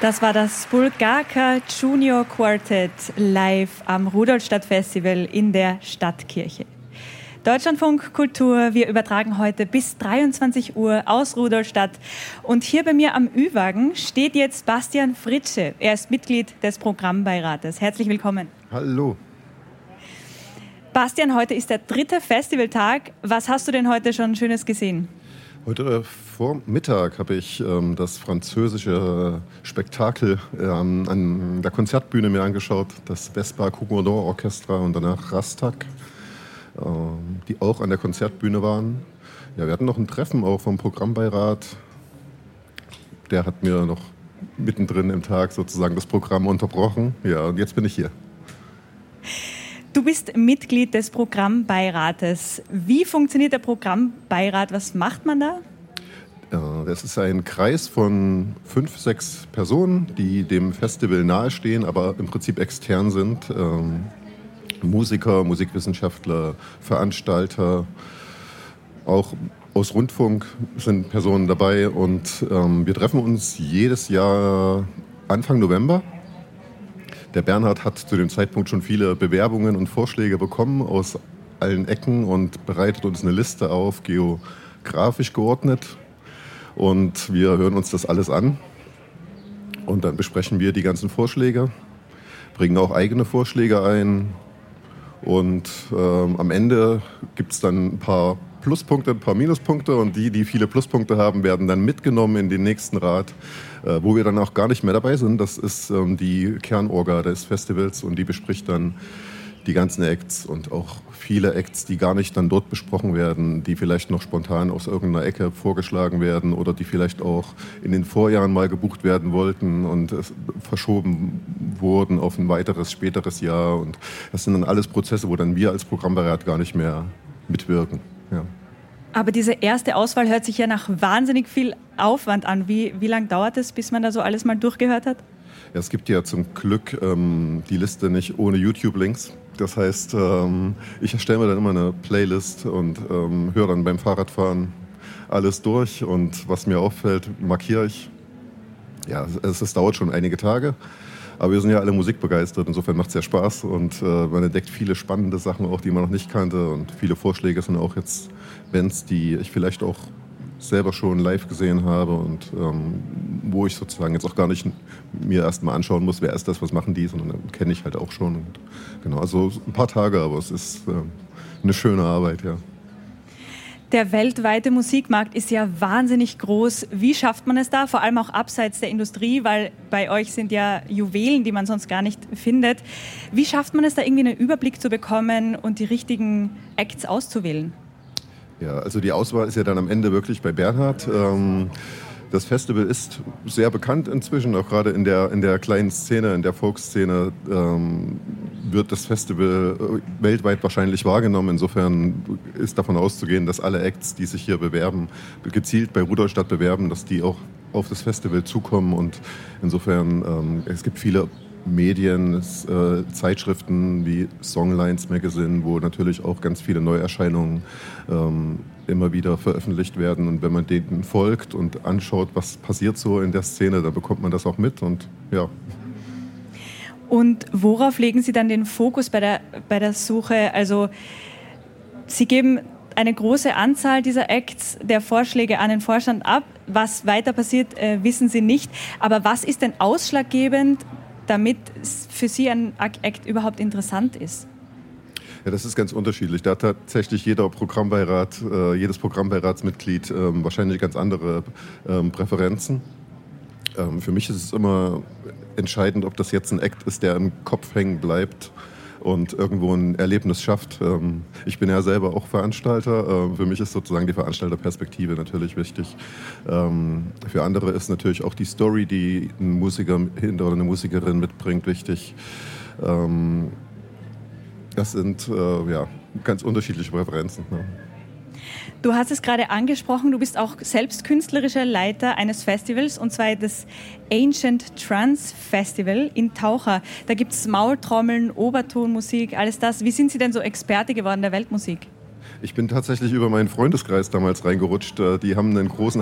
Das war das Bulgarka Junior Quartet live am Rudolstadt-Festival in der Stadtkirche. Deutschlandfunk Kultur, wir übertragen heute bis 23 Uhr aus Rudolstadt. Und hier bei mir am Ü-Wagen steht jetzt Bastian Fritsche. Er ist Mitglied des Programmbeirates. Herzlich willkommen. Hallo. Bastian, heute ist der 3. Festivaltag. Was hast du denn heute schon Schönes gesehen? Heute Vormittag habe ich das französische Spektakel an der Konzertbühne mir angeschaut, das Vespa Cougourdon Orchestra und danach Rastak, die auch an der Konzertbühne waren. Ja, wir hatten noch ein Treffen auch vom Programmbeirat. Der hat mir noch mittendrin im Tag sozusagen das Programm unterbrochen. Ja, und jetzt bin ich hier. Du bist Mitglied des Programmbeirates. Wie funktioniert der Programmbeirat? Was macht man da? Das ist ein Kreis von 5, 6 Personen, die dem Festival nahestehen, aber im Prinzip extern sind. Musiker, Musikwissenschaftler, Veranstalter, auch aus Rundfunk sind Personen dabei. Und wir treffen uns jedes Jahr Anfang November. Der Bernhard hat zu dem Zeitpunkt schon viele Bewerbungen und Vorschläge bekommen aus allen Ecken und bereitet uns eine Liste auf, geografisch geordnet. Und wir hören uns das alles an und dann besprechen wir die ganzen Vorschläge, bringen auch eigene Vorschläge ein und am Ende gibt es dann ein paar Pluspunkte, ein paar Minuspunkte und die viele Pluspunkte haben, werden dann mitgenommen in den nächsten Rat, wo wir dann auch gar nicht mehr dabei sind. Das ist die Kernorga des Festivals und die bespricht dann die ganzen Acts und auch viele Acts, die gar nicht dann dort besprochen werden, die vielleicht noch spontan aus irgendeiner Ecke vorgeschlagen werden oder die vielleicht auch in den Vorjahren mal gebucht werden wollten und verschoben wurden auf ein weiteres, späteres Jahr. Und das sind dann alles Prozesse, wo dann wir als Programmbeirat gar nicht mehr mitwirken. Ja. Aber diese erste Auswahl hört sich ja nach wahnsinnig viel Aufwand an. Wie lange dauert es, bis man da so alles mal durchgehört hat? Ja, es gibt ja zum Glück die Liste nicht ohne YouTube-Links. Das heißt, ich erstelle mir dann immer eine Playlist und höre dann beim Fahrradfahren alles durch. Und was mir auffällt, markiere ich. Ja, es dauert schon einige Tage. Aber wir sind ja alle musikbegeistert, insofern macht es ja Spaß und man entdeckt viele spannende Sachen auch, die man noch nicht kannte und viele Vorschläge sind auch jetzt Bands, die ich vielleicht auch selber schon live gesehen habe und wo ich sozusagen jetzt auch gar nicht mir erst mal anschauen muss, wer ist das, was machen die, sondern dann kenne ich halt auch schon. Und genau, also ein paar Tage, aber es ist eine schöne Arbeit, ja. Der weltweite Musikmarkt ist ja wahnsinnig groß. Wie schafft man es da, vor allem auch abseits der Industrie, weil bei euch sind ja Juwelen, die man sonst gar nicht findet. Wie schafft man es da irgendwie einen Überblick zu bekommen und die richtigen Acts auszuwählen? Ja, also die Auswahl ist ja dann am Ende wirklich bei Bernhard. Das Festival ist sehr bekannt inzwischen, auch gerade in der kleinen Szene, in der Folkszene wird das Festival weltweit wahrscheinlich wahrgenommen. Insofern ist davon auszugehen, dass alle Acts, die sich hier bewerben, gezielt bei Rudolstadt bewerben, dass die auch auf das Festival zukommen. Und insofern, es gibt viele Medien, Zeitschriften wie Songlines Magazine, wo natürlich auch ganz viele Neuerscheinungen immer wieder veröffentlicht werden. Und wenn man denen folgt und anschaut, was passiert so in der Szene, dann bekommt man das auch mit. Und ja. Und worauf legen Sie dann den Fokus bei der Suche? Also Sie geben eine große Anzahl dieser Acts, der Vorschläge an den Vorstand ab. Was weiter passiert, wissen Sie nicht. Aber was ist denn ausschlaggebend, damit für Sie ein Act überhaupt interessant ist? Ja, das ist ganz unterschiedlich. Da hat tatsächlich jedes Programmbeiratsmitglied wahrscheinlich ganz andere Präferenzen. Für mich ist es immer entscheidend, ob das jetzt ein Act ist, der im Kopf hängen bleibt und irgendwo ein Erlebnis schafft. Ich bin ja selber auch Veranstalter. Für mich ist sozusagen die Veranstalterperspektive natürlich wichtig. Für andere ist natürlich auch die Story, die ein Musiker oder eine Musikerin mitbringt, wichtig. Das sind ganz unterschiedliche Präferenzen. Ne? Du hast es gerade angesprochen, du bist auch selbst künstlerischer Leiter eines Festivals, und zwar das Ancient Trance Festival in Taucher. Da gibt es Maultrommeln, Obertonmusik, alles das. Wie sind Sie denn so Experte geworden der Weltmusik? Ich bin tatsächlich über meinen Freundeskreis damals reingerutscht. Die haben einen großen